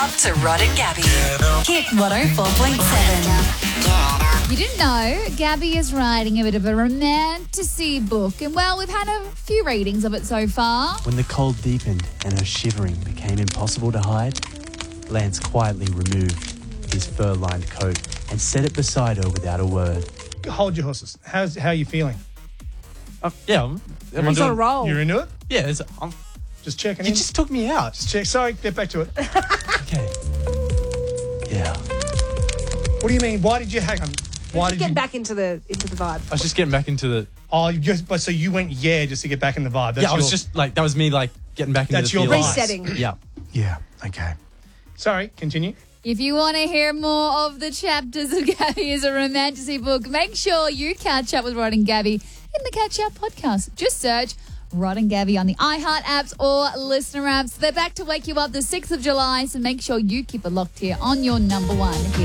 up to Rod and Gabby. Hit 104.7. You didn't know Gabby is writing a bit of a romantasy book, and well, we've had a few readings of it so far. When the cold deepened and her shivering became impossible to hide, Lance quietly removed his fur-lined coat and set it beside her without a word. Hold your horses. How are you feeling? Yeah, He's on a roll. You're into it? Yeah, Just checking you in. just took me out. Just check. Sorry, get back to it. Okay. Yeah. What do you mean? Why did you hang on? Why Just did get you? back into the vibe. I was just getting back into the... Oh, but so you went just to get back in the vibe. That's I was just like, that was me like getting back into That's the your feeling. vibe. Resetting. Yeah. Yeah. Okay. Sorry. Continue. If you want to hear more of the chapters of Gabby is a romantasy book, make sure you catch up with Rod and Gabby in the Catch Up podcast. Just search Rod and Gabby on the iHeart apps or listener apps. They're back to wake you up the 6th of July, so make sure you keep it locked here on your number one hit.